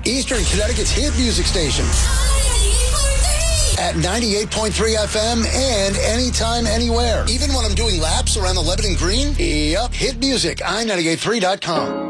Eastern Connecticut's hit music station. At 98.3 FM and anytime, anywhere. Even when I'm doing laps around the Lebanon Green? Yep. Hit music, i98.3.com.